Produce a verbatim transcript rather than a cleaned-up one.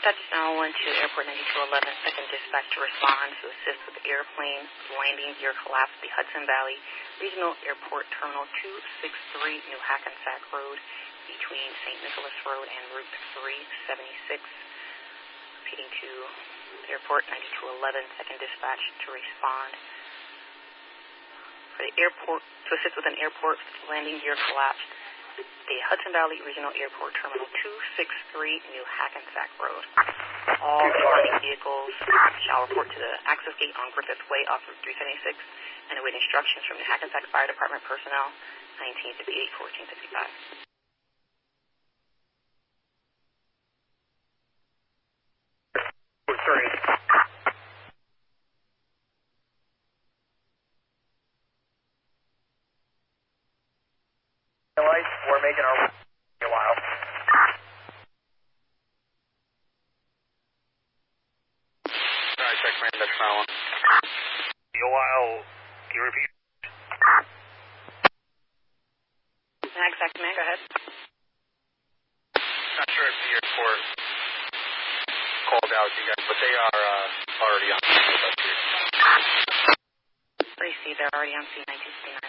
Touchdown one to Airport ninety-two eleven, second dispatch to respond to assist with the airplane landing gear collapse at the Hudson Valley Regional Airport Terminal two sixty-three, New Hackensack Road, between Saint Nicholas Road and Route three seventy-six. Repeating to Airport ninety-two eleven, second dispatch to respond. For the airport, to assist with an airport landing gear collapse, the Hudson Valley Regional Airport Terminal two sixty-three, New Hackensack Road. All responding vehicles shall report to the access gate on Griffith Way off Route three seventy-six and await instructions from the Hackensack Fire Department personnel, nineteen fifty-eight, fourteen fifty-five. Sorry. Lights, we're making our way in a while. Alright, check man, that's my one. A while, can you repeat? Hackensack Command, go ahead. Not sure if the airport called out to you guys, but they are uh, already on scene with us here. They see they're already on C nineteen fifty-nine.